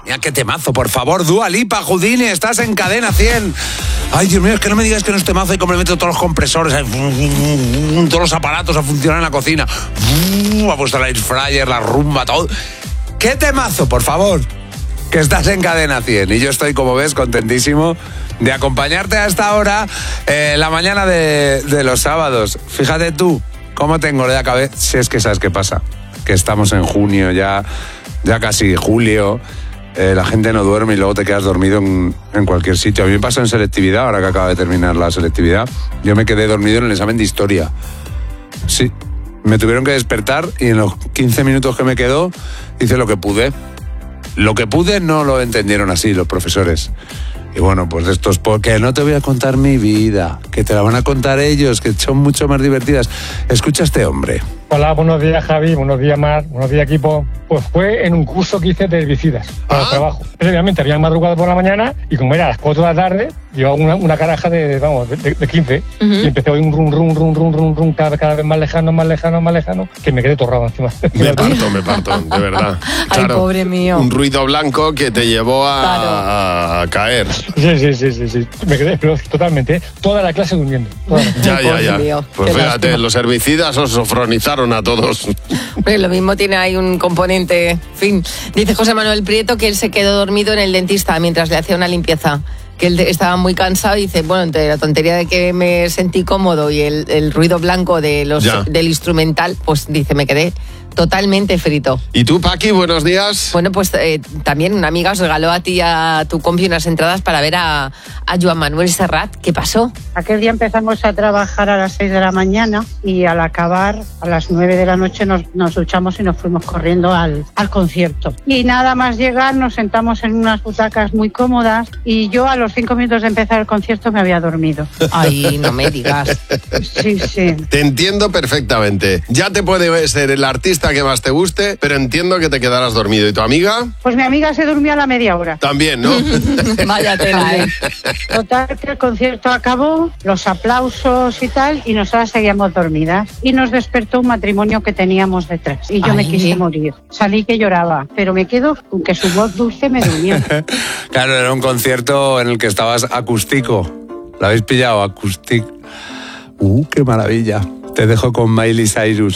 Mira qué temazo, por favor, Dua Lipa, Houdini, estás en Cadena 100. Ay, Dios mío, es que no me digas que no es temazo y como le meto todos los compresores, todos los aparatos a funcionar en la cocina. Ha puesto la air fryer, la rumba, todo. ¡Qué temazo, por favor! Que estás en Cadena 100 y yo estoy, como ves, contentísimo de acompañarte a esta hora, la mañana de los sábados. Fíjate tú cómo tengo la cabeza, si es que sabes qué pasa, que estamos en junio, ya casi julio, la gente no duerme y luego te quedas dormido en cualquier sitio. A mí me pasó en selectividad, ahora que acaba de terminar la selectividad, yo me quedé dormido en el examen de historia. Sí, me tuvieron que despertar y en los 15 minutos que me quedó hice lo que pude. Lo que pude no lo entendieron así los profesores. Y bueno, pues esto es porque no te voy a contar mi vida, que te la van a contar ellos, que son mucho más divertidas. Escucha a este hombre. Hola, buenos días Javi, buenos días Mar, buenos días equipo. Pues fue en un curso que hice de herbicidas para el trabajo. Previamente había madrugado por la mañana y como era a las 4 de la tarde, llevaba una caraja de 15 y empecé a oír un rum cada vez más lejano, que me quedé torrado encima. Me parto, de verdad. Ay, claro, pobre mío. Un ruido blanco que te llevó a caer. Sí. Me quedé pero totalmente, toda la clase durmiendo. Ya. Mío. Pues fíjate, los herbicidas os sofronizaron a todos. Pero lo mismo tiene ahí un componente. En fin, dice José Manuel Prieto que él se quedó dormido en el dentista mientras le hacía una limpieza. Que él estaba muy cansado y dice, bueno, entre la tontería de que me sentí cómodo y el ruido blanco del instrumental, pues dice, me quedé totalmente frito. ¿Y tú, Paqui, buenos días? Bueno, pues también una amiga os regaló a ti y a tu compi unas entradas para ver a Joan Manuel Serrat. ¿Qué pasó? Aquel día empezamos a trabajar a las 6 de la mañana y al acabar a las 9 de la noche nos duchamos y nos fuimos corriendo al concierto. Y nada más llegar nos sentamos en unas butacas muy cómodas y yo a los 5 minutos de empezar el concierto me había dormido. Ay, no me digas. Sí. Te entiendo perfectamente. Ya te puede ser el artista que más te guste, pero entiendo que te quedarás dormido. ¿Y tu amiga? Pues mi amiga se durmió a la media hora. También, ¿no? Vaya tela, ¿eh? Total, que el concierto acabó, los aplausos y tal, y nosotras seguíamos dormidas. Y nos despertó un matrimonio que teníamos detrás. Y yo me quise morir. Salí que lloraba, pero me quedo con que su voz dulce me durmió. Claro, era un concierto en el que estabas acústico. ¿Lo habéis pillado? Acústico. ¡Qué maravilla! Te dejo con Miley Cyrus.